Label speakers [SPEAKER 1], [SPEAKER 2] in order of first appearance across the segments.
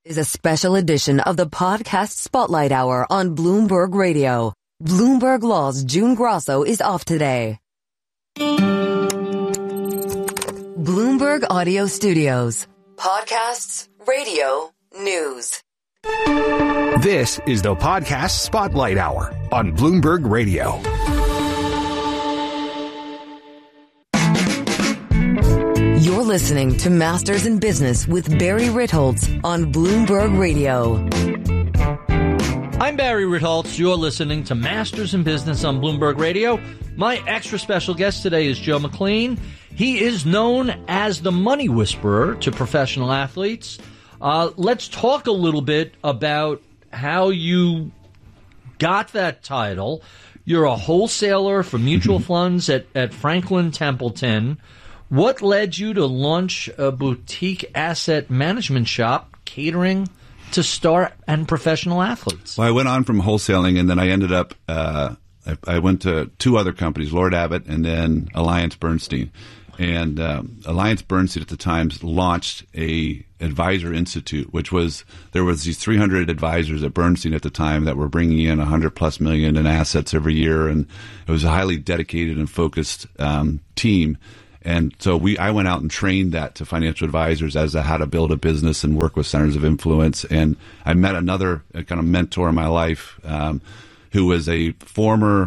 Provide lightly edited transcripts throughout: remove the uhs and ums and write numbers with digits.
[SPEAKER 1] is a special edition of the Podcast Spotlight Hour on Bloomberg Radio. Bloomberg Law's June Grosso is off today. Bloomberg Audio Studios. Podcasts, radio, news.
[SPEAKER 2] This is the Podcast Spotlight Hour on Bloomberg Radio.
[SPEAKER 1] You're listening to Masters in Business with Barry Ritholtz on Bloomberg Radio.
[SPEAKER 3] I'm Barry Ritholtz. You're listening to Masters in Business on Bloomberg Radio. My extra special guest today is Joe McLean. He is known as the Money Whisperer to professional athletes. Let's talk a little bit about how you got that title. You're a wholesaler for mutual funds at Franklin Templeton. What led you to launch a boutique asset management shop catering to star and professional athletes?
[SPEAKER 4] Well, I went on from wholesaling, and then I ended up, I went to two other companies, Lord Abbett and then Alliance Bernstein. And Alliance Bernstein at the time launched a advisor institute, which was, there was these 300 advisors at Bernstein at the time that were bringing in $100+ million in assets every year. And it was a highly dedicated and focused team. And so I went out and trained that to financial advisors as to how to build a business and work with centers of influence. And I met another kind of mentor in my life who was a former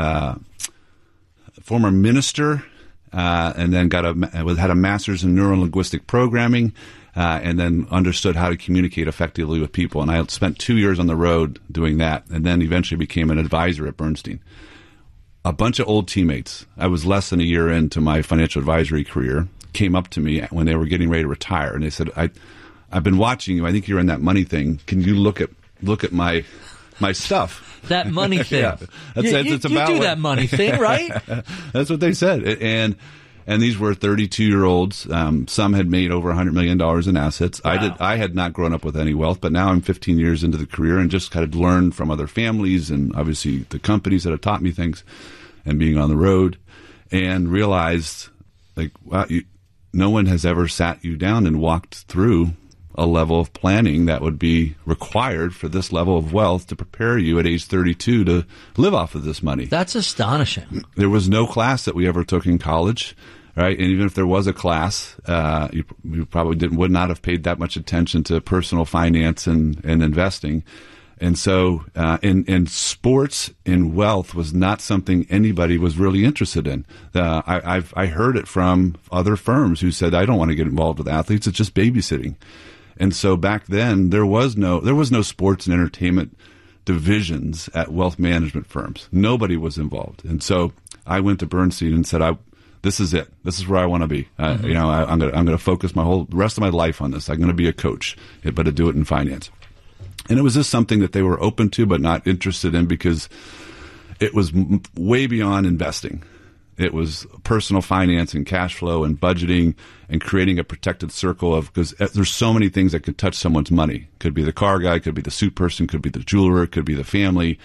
[SPEAKER 4] minister and then had a master's in neuro-linguistic programming and then understood how to communicate effectively with people. And I spent 2 years on the road doing that and then eventually became an advisor at Bernstein. A bunch of old teammates, I was less than a year into my financial advisory career, came up to me when they were getting ready to retire, and they said, I've been watching you. I think you're in that money thing. Can you look at my stuff?
[SPEAKER 3] That money thing.
[SPEAKER 4] Yeah. It's about
[SPEAKER 3] you do that money thing, right?
[SPEAKER 4] That's what they said. And these were 32-year-olds. Some had made over $100 million in assets. Wow. I had not grown up with any wealth, but now I'm 15 years into the career and just kind of learned from other families and obviously the companies that have taught me things and being on the road and realized, like, wow, no one has ever sat you down and walked through a level of planning that would be required for this level of wealth to prepare you at age 32 to live off of this money.
[SPEAKER 3] That's astonishing.
[SPEAKER 4] There was no class that we ever took in college, right? And even if there was a class, you probably would not have paid that much attention to personal finance and investing. And so in sports and wealth was not something anybody was really interested in. I heard it from other firms who said, I don't want to get involved with athletes. It's just babysitting. And so back then there was no sports and entertainment divisions at wealth management firms. Nobody was involved. And so I went to Bernstein and said, this is it. This is where I want to be. I'm going to focus my whole rest of my life on this. I'm going to be a coach, but to do it in finance. And it was just something that they were open to but not interested in because it was way beyond investing. It was personal finance and cash flow and budgeting and creating a protected circle because there's so many things that could touch someone's money. Could be the car guy, could be the suit person, could be the jeweler, could be the family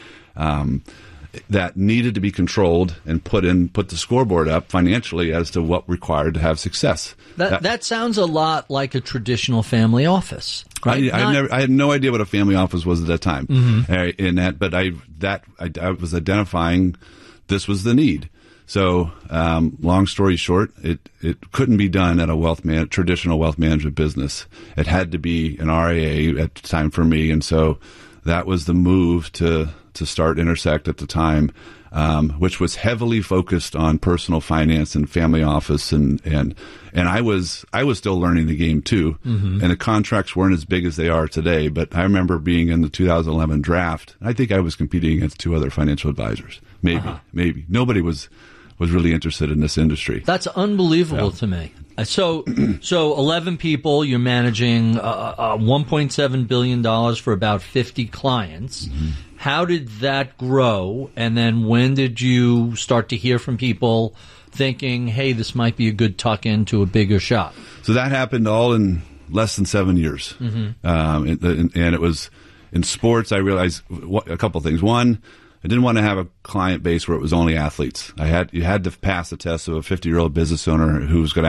[SPEAKER 4] that needed to be controlled and put the scoreboard up financially as to what required to have success.
[SPEAKER 3] That sounds a lot like a traditional family office. Right?
[SPEAKER 4] I had no idea what a family office was at that time.
[SPEAKER 3] Mm-hmm.
[SPEAKER 4] But I was identifying this was the need. So, long story short, it couldn't be done at a traditional wealth management business. It had to be an RIA at the time for me, and so that was the move to start Intersect at the time, which was heavily focused on personal finance and family office, and I was still learning the game too, mm-hmm. and the contracts weren't as big as they are today. But I remember being in the 2011 draft. I think I was competing against two other financial advisors, maybe. Nobody was really interested in this industry.
[SPEAKER 3] That's unbelievable to me. So 11 people, you're managing $1.7 billion for about 50 clients. Mm-hmm. How did that grow? And then when did you start to hear from people thinking, hey, this might be a good tuck into a bigger shop?
[SPEAKER 4] So that happened all in less than 7 years. Mm-hmm. And it was in sports, I realized a couple things. One, I didn't want to have a client base where it was only athletes. You had to pass the test of a 50-year-old business owner who was going to ask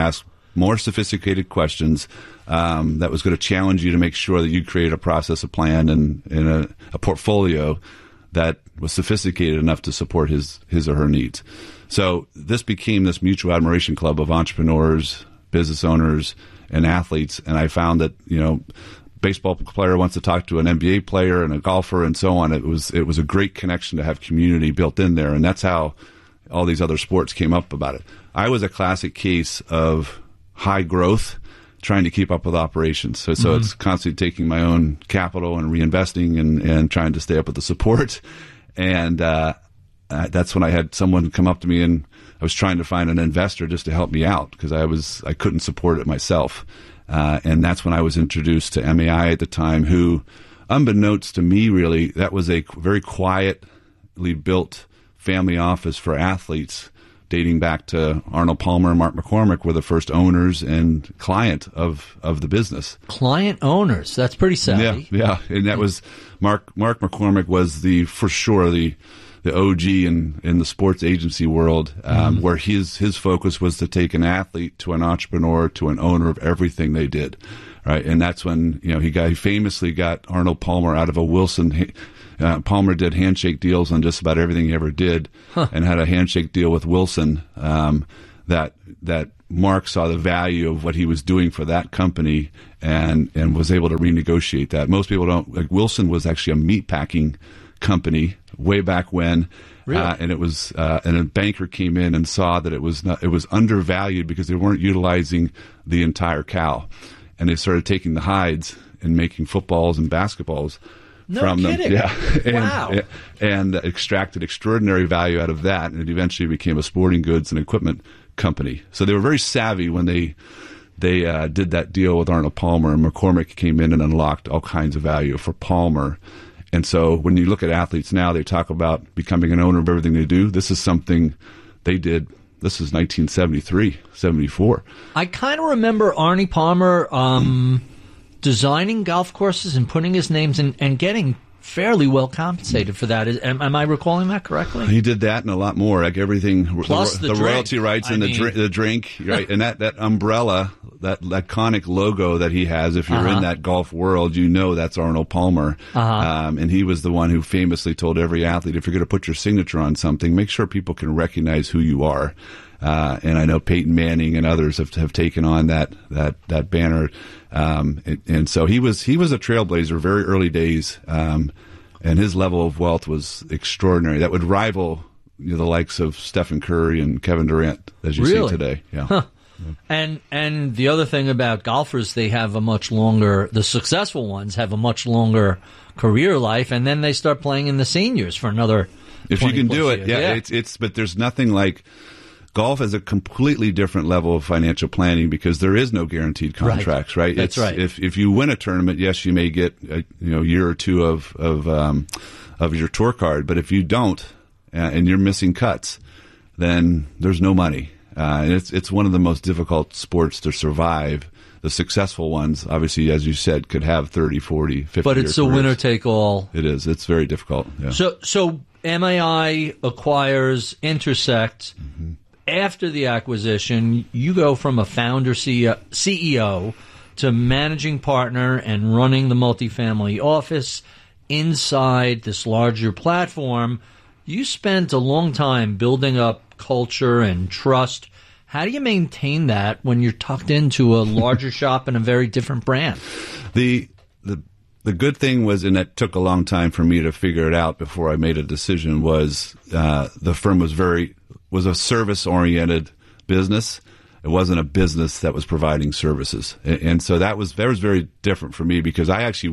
[SPEAKER 4] more sophisticated questions that was going to challenge you to make sure that you create a process, a plan, and a portfolio that was sophisticated enough to support his or her needs. So this became this mutual admiration club of entrepreneurs, business owners, and athletes. And I found that, baseball player wants to talk to an NBA player and a golfer and so on. It was a great connection to have community built in there. And that's how all these other sports came up about it. I was a classic case of high growth, trying to keep up with operations. So it's constantly taking my own capital and reinvesting and trying to stay up with the support. And that's when I had someone come up to me, and I was trying to find an investor just to help me out because I couldn't support it myself. And that's when I was introduced to MAI at the time, who, unbeknownst to me, really, that was a very quietly built family office for athletes dating back to Arnold Palmer and Mark McCormick were the first owners and client of the business.
[SPEAKER 3] Client owners. That's pretty savvy.
[SPEAKER 4] Yeah. And that was Mark McCormick was for sure the OG in the sports agency world, where his focus was to take an athlete to an entrepreneur to an owner of everything they did, right? And that's when he famously got Arnold Palmer out of a Wilson. Palmer did handshake deals on just about everything he ever did, and had a handshake deal with Wilson that Mark saw the value of what he was doing for that company and was able to renegotiate that. Most people don't. Like, Wilson was actually a meatpacking company way back when,
[SPEAKER 3] really?
[SPEAKER 4] And it was and a banker came in and saw that it was undervalued because they weren't utilizing the entire cow, and they started taking the hides and making footballs and basketballs from
[SPEAKER 3] kidding.
[SPEAKER 4] them. Yeah.
[SPEAKER 3] Wow.
[SPEAKER 4] And extracted extraordinary value out of that, and it eventually became a sporting goods and equipment company. So they were very savvy when they did that deal with Arnold Palmer, and McCormick came in and unlocked all kinds of value for Palmer. And so when you look at athletes now, they talk about becoming an owner of everything they do. This is something they did. This is 1973, 74.
[SPEAKER 3] I kind of remember Arnie Palmer designing golf courses and putting his names in and getting fairly well compensated for that. Am I recalling that correctly?
[SPEAKER 4] He did that and a lot more, like everything.
[SPEAKER 3] Plus the
[SPEAKER 4] royalty rights and the drink, right? And that umbrella, that iconic logo that he has. If you're in that golf world, that's Arnold Palmer. And he was the one who famously told every athlete, if you're going to put your signature on something, make sure people can recognize who you are. And I know Peyton Manning and others have taken on that banner. And so he was a trailblazer, very early days. And his level of wealth was extraordinary. That would rival the likes of Stephen Curry and Kevin Durant, as you see today. Yeah.
[SPEAKER 3] Huh. And the other thing about golfers, the successful ones have a much longer career life, and then they start playing in the seniors for another 20
[SPEAKER 4] if you can do it.
[SPEAKER 3] Yeah.
[SPEAKER 4] It's but there's nothing like golf is a completely different level of financial planning because there is no guaranteed contracts, right?
[SPEAKER 3] That's right.
[SPEAKER 4] If you win a tournament, yes, you may get a year or two of your tour card, but if you don't and you're missing cuts, then there's no money. And it's one of the most difficult sports to survive. The successful ones, obviously, as you said, could have 30, 40, 50
[SPEAKER 3] But it's a winner-take-all.
[SPEAKER 4] It is. It's very difficult. Yeah.
[SPEAKER 3] So MAI acquires Intersect. Mm-hmm. After the acquisition, you go from a founder CEO to managing partner and running the multifamily office inside this larger platform. You spent a long time building up culture and trust. How do you maintain that when you're tucked into a larger shop and a very different brand?
[SPEAKER 4] The good thing was, and that took a long time for me to figure it out before I made a decision, was the firm was a service-oriented business. It wasn't a business that was providing services. And so that was very different for me because I actually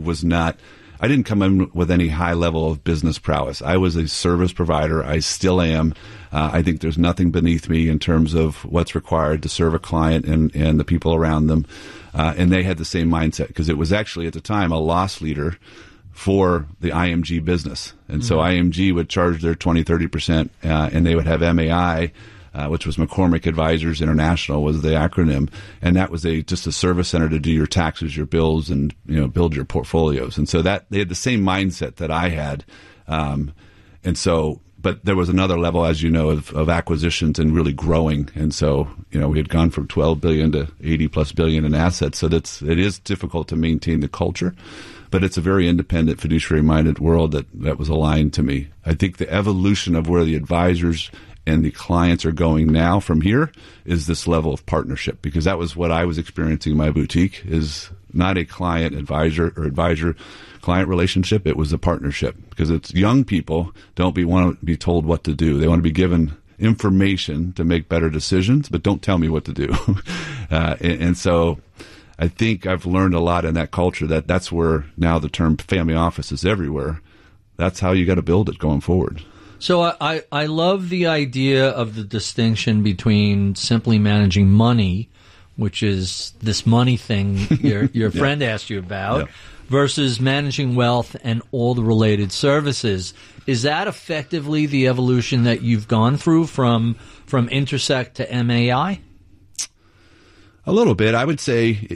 [SPEAKER 4] I didn't come in with any high level of business prowess. I was a service provider. I still am. I think there's nothing beneath me in terms of what's required to serve a client and the people around them. And they had the same mindset because it was actually at the time a loss leader for the IMG business. And so IMG would charge their 20-30%, and they would have MAI, which was McCormick Advisors International was the acronym. And that was just a service center to do your taxes, your bills, and build your portfolios. And so that they had the same mindset that I had. But but there was another level, as you know, of acquisitions and really growing. And so, we had gone from 12 billion to 80 plus billion in assets. So it is difficult to maintain the culture, but it's a very independent, fiduciary-minded world that was aligned to me. I think the evolution of where the advisors and the clients are going now from here is this level of partnership, because that was what I was experiencing in my boutique, is not a client-advisor or advisor-client relationship. It was a partnership, because it's young people want to be told what to do. They want to be given information to make better decisions, but don't tell me what to do. And so I think I've learned a lot in that culture that's where now the term family office is everywhere. That's how you got to build it going forward.
[SPEAKER 3] So I love the idea of the distinction between simply managing money, which is this money thing your friend asked you about, versus managing wealth and all the related services. Is that effectively the evolution that you've gone through from Intersect to MAI?
[SPEAKER 4] A little bit. I would say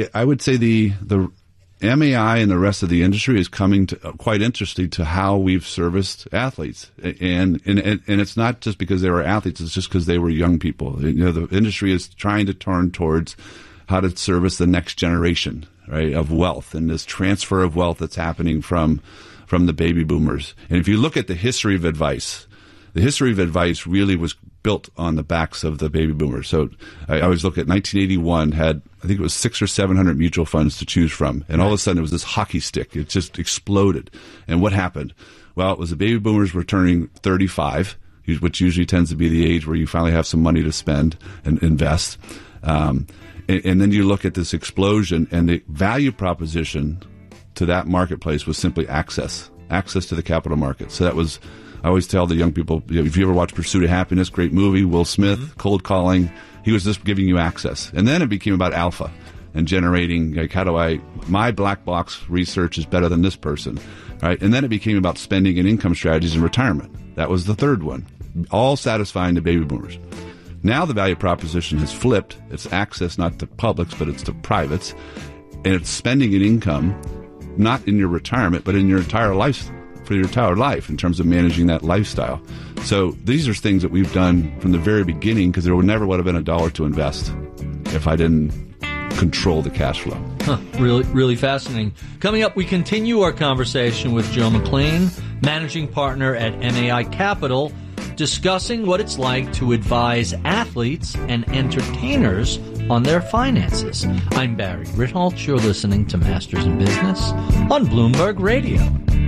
[SPEAKER 4] the MAI and the rest of the industry is coming to quite interesting to how we've serviced athletes, and it's not just because they were athletes; it's just because they were young people. The industry is trying to turn towards how to service the next generation, right, of wealth, and this transfer of wealth that's happening from the baby boomers. And if you look at the history of advice really was built on the backs of the baby boomers. So I always look at 1981 had, I think it was 600 or 700 mutual funds to choose from. And all of a sudden it was this hockey stick. It just exploded. And what happened? Well, it was the baby boomers were turning 35, which usually tends to be the age where you finally have some money to spend and invest. And then you look at this explosion, and the value proposition to that marketplace was simply access to the capital market. So that was, I always tell the young people, if you ever watch Pursuit of Happiness, great movie, Will Smith, cold calling, he was just giving you access. And then it became about alpha and generating, like, my black box research is better than this person, right? And then it became about spending and income strategies and retirement. That was the third one, all satisfying the baby boomers. Now the value proposition has flipped. It's access not to publics, but it's to privates. And it's spending and income, not in your retirement, but in your entire life, for your entire life, in terms of managing that lifestyle. So these are things that we've done from the very beginning, because there would never have been a dollar to invest if I didn't control the cash flow.
[SPEAKER 3] Really, really fascinating. Coming up, we continue our conversation with Joe McLean, managing partner at MAI Capital, discussing what it's like to advise athletes and entertainers on their finances. I'm Barry Ritholtz. You're listening to Masters in Business on Bloomberg Radio.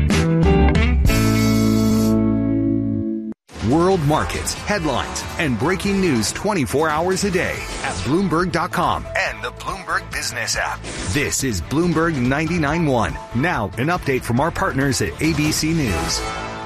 [SPEAKER 2] World markets, headlines, and breaking news 24 hours a day at Bloomberg.com and the Bloomberg Business app. This is Bloomberg 99.1. Now, an update from our partners at ABC News.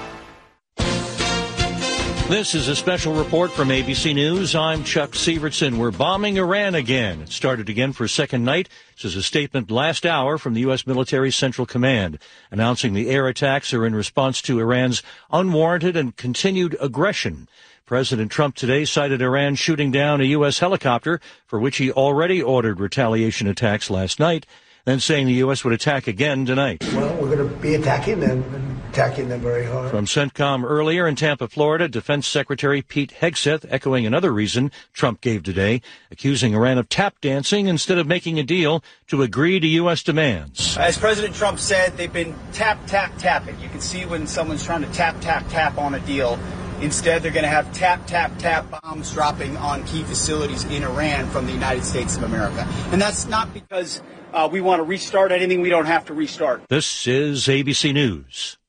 [SPEAKER 5] This is a special report from ABC News. I'm Chuck Sievertson. We're bombing Iran again. It started again for a second night. This is a statement last hour from the U.S. military Central Command, announcing the air attacks are in response to Iran's unwarranted and continued aggression. President Trump today cited Iran shooting down a U.S. helicopter, for which he already ordered retaliation attacks last night, then saying the U.S. would attack again tonight.
[SPEAKER 6] Well, we're going to be attacking them very hard.
[SPEAKER 5] From CENTCOM earlier in Tampa, Florida, Defense Secretary Pete Hegseth echoing another reason Trump gave today, accusing Iran of tap dancing instead of making a deal to agree to U.S. demands.
[SPEAKER 7] As President Trump said, they've been tapping. You can see when someone's trying to tap on a deal. Instead, they're going to have tap bombs dropping on key facilities in Iran from the United States of America. And that's not because we want to restart anything we don't have to restart.
[SPEAKER 5] This is ABC News.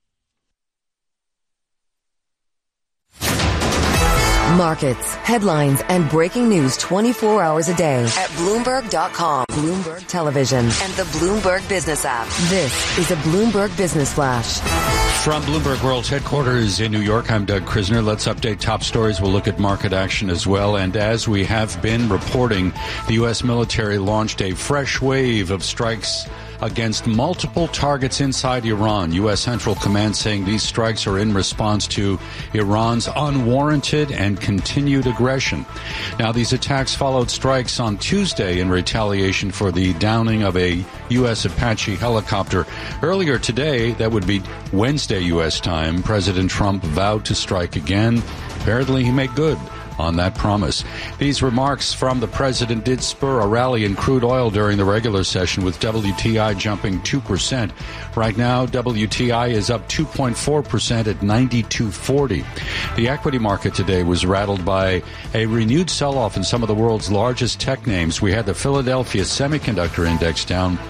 [SPEAKER 1] Markets, headlines, and breaking news 24 hours a day at Bloomberg.com, Bloomberg Television, and the Bloomberg Business app. This is a Bloomberg Business Flash.
[SPEAKER 8] From Bloomberg World's headquarters in New York, I'm Doug Krisner. Let's update top stories. We'll look at market action as well. And as we have been reporting, the U.S. military launched a fresh wave of strikes against multiple targets inside Iran. U.S. Central Command saying these strikes are in response to Iran's unwarranted and continued aggression. Now, these attacks followed strikes on Tuesday in retaliation for the downing of a U.S. Apache helicopter. Earlier today, that would be Wednesday U.S. time, President Trump vowed to strike again. Apparently, he made good on that promise. These remarks from the president did spur a rally in crude oil during the regular session, with WTI jumping 2%. Right now, WTI is up 2.4% at $92.40. The equity market today was rattled by a renewed sell-off in some of the world's largest tech names. We had the Philadelphia Semiconductor Index down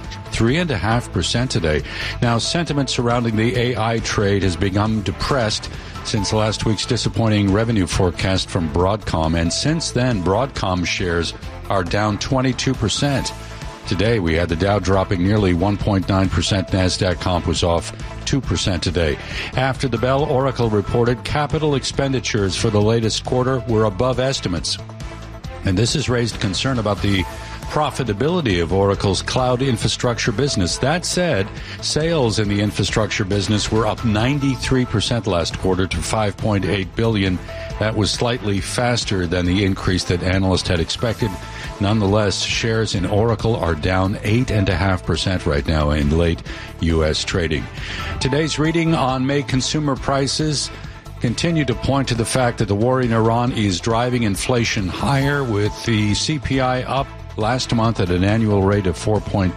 [SPEAKER 8] 3.5% today. Now, sentiment surrounding the AI trade has become depressed since last week's disappointing revenue forecast from Broadcom, and since then, Broadcom shares are down 22%. Today, we had the Dow dropping nearly 1.9%. NASDAQ comp was off 2% today. After the bell, Oracle reported capital expenditures for the latest quarter were above estimates. And this has raised concern about the profitability of Oracle's cloud infrastructure business. That said, sales in the infrastructure business were up 93% last quarter to $5.8 billion. That was slightly faster than the increase that analysts had expected. Nonetheless, shares in Oracle are down 8.5% right now in late U.S. trading. Today's reading on May consumer prices continue to point to the fact that the war in Iran is driving inflation higher, with the CPI up last month at an annual rate of 4.2%.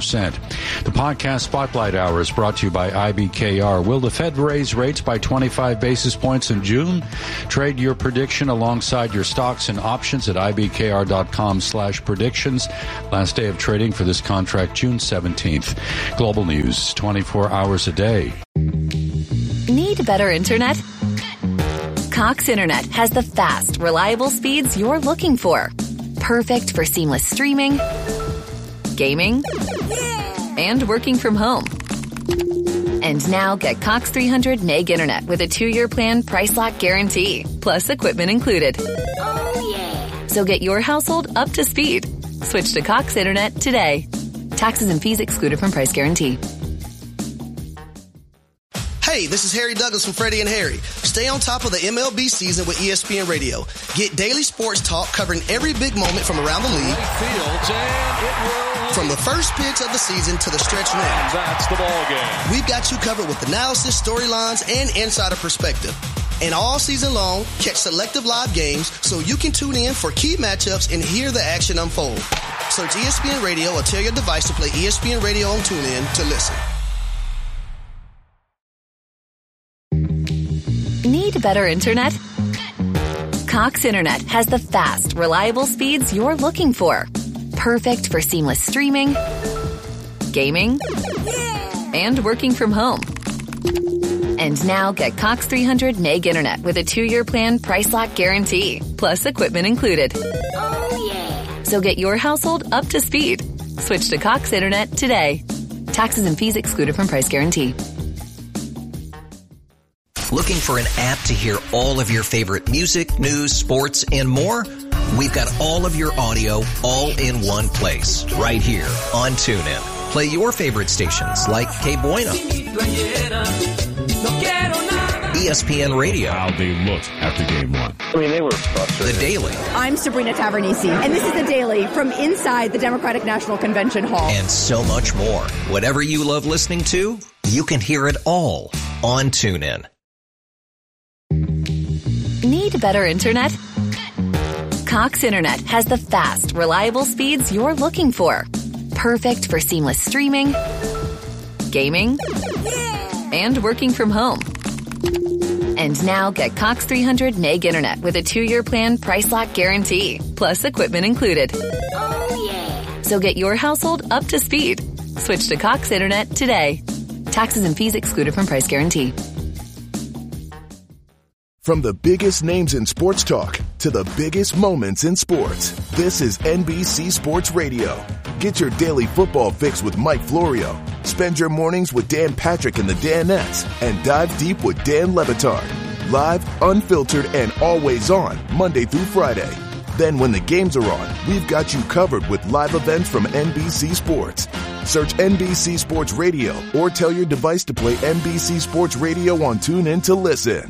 [SPEAKER 8] The podcast Spotlight Hour is brought to you by IBKR. Will the Fed raise rates by 25 basis points in June? Trade your prediction alongside your stocks and options at ibkr.com/predictions. Last day of trading for this contract, June 17th. Global news, 24 hours a day.
[SPEAKER 1] Need better internet? Cox Internet has the fast, reliable speeds you're looking for. Perfect for seamless streaming, gaming, and working from home. And now get Cox 300 Meg Internet with a 2-year plan, price lock guarantee, plus equipment included. Oh, yeah. So get your household up to speed. Switch to Cox Internet today. Taxes and fees excluded from price guarantee.
[SPEAKER 9] Hey, this is Harry Douglas from Freddie and Harry. Stay on top of the MLB season with ESPN Radio. Get daily sports talk covering every big moment from around the league. From the first pitch of the season to the stretch run.
[SPEAKER 10] That's the ball game.
[SPEAKER 9] We've got you covered with analysis, storylines, and insider perspective. And all season long, catch selective live games so you can tune in for key matchups and hear the action unfold. Search ESPN Radio or tell your device to play ESPN Radio on TuneIn to listen.
[SPEAKER 1] Need better internet? Cox Internet has the fast, reliable speeds you're looking for. Perfect for seamless streaming, gaming, and working from home. And now get Cox 300 Meg Internet with a 2-year plan, price lock guarantee, plus equipment included. Oh, yeah. So get your household up to speed. Switch to Cox Internet today. Taxes and fees excluded from price guarantee.
[SPEAKER 11] Looking for an app to hear all of your favorite music, news, sports, and more? We've got all of your audio all in one place, right here on TuneIn. Play your favorite stations like Que Bueno, ESPN Radio.
[SPEAKER 12] How they looked after game one.
[SPEAKER 13] I mean, they were frustrated.
[SPEAKER 11] The Daily.
[SPEAKER 14] I'm Sabrina Tavernisi, and this is The Daily from inside the Democratic National Convention Hall.
[SPEAKER 11] And so much more. Whatever you love listening to, you can hear it all on TuneIn.
[SPEAKER 1] Need better internet? Cox Internet has the fast, reliable speeds you're looking for. Perfect for seamless streaming, gaming, and working from home. And now get Cox 300 Meg Internet with a 2-year plan, price lock guarantee, plus equipment included. Oh, yeah. So get your household up to speed. Switch to Cox Internet today. Taxes and fees excluded from price guarantee.
[SPEAKER 15] From the biggest names in sports talk to the biggest moments in sports, this is NBC Sports Radio. Get your daily football fix with Mike Florio. Spend your mornings with Dan Patrick and the Danettes, and dive deep with Dan Le Batard. Live, unfiltered, and always on, Monday through Friday. Then when the games are on, we've got you covered with live events from NBC Sports. Search NBC Sports Radio or tell your device to play NBC Sports Radio on TuneIn to listen.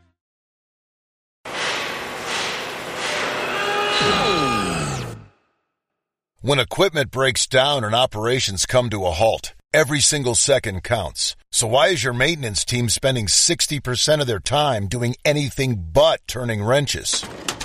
[SPEAKER 10] When equipment breaks down and operations come to a halt, every single second counts. So why is your maintenance team spending 60% of their time doing anything but turning wrenches?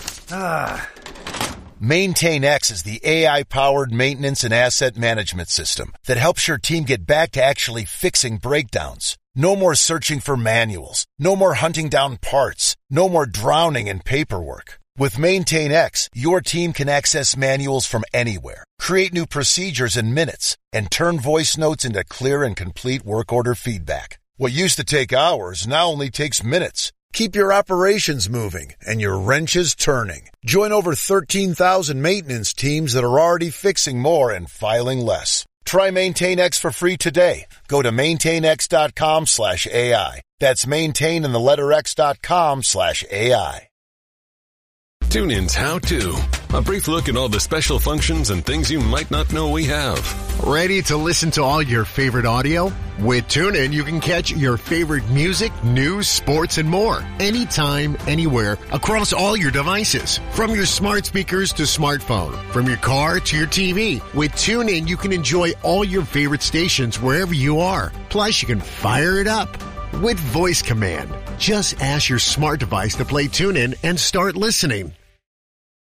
[SPEAKER 10] MaintainX is the AI-powered maintenance and asset management system that helps your team get back to actually fixing breakdowns. No more searching for manuals. No more hunting down parts. No more drowning in paperwork. With MaintainX, your team can access manuals from anywhere, create new procedures in minutes, and turn voice notes into clear and complete work order feedback. What used to take hours now only takes minutes. Keep your operations moving and your wrenches turning. Join over 13,000 maintenance teams that are already fixing more and filing less. Try MaintainX for free today. Go to maintainx.com/AI. That's maintain and the letter x.com/AI.
[SPEAKER 13] TuneIn's How To. A brief look at all the special functions and things you might not know we have.
[SPEAKER 16] Ready to listen to all your favorite audio? With TuneIn, you can catch your favorite music, news, sports, and more. Anytime, anywhere, across all your devices. From your smart speakers to smartphone. From your car to your TV. With TuneIn, you can enjoy all your favorite stations wherever you are. Plus, you can fire it up with voice command. Just ask your smart device to play TuneIn and start listening.